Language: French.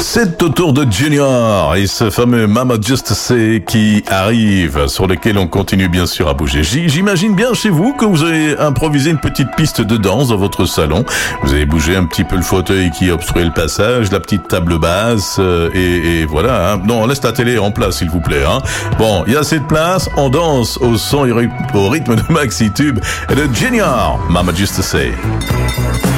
C'est au tour de Junior et ce fameux Mama Just Say qui arrive, sur lequel on continue bien sûr à bouger. J'imagine bien chez vous que vous avez improvisé une petite piste de danse dans votre salon. Vous avez bougé un petit peu le fauteuil qui obstruait le passage, la petite table basse et voilà. Hein. Non, on laisse la télé en place s'il vous plaît. Hein. Bon, il y a assez de place, on danse au son et au rythme de Maxi Tube et de Junior, Mama Just Say.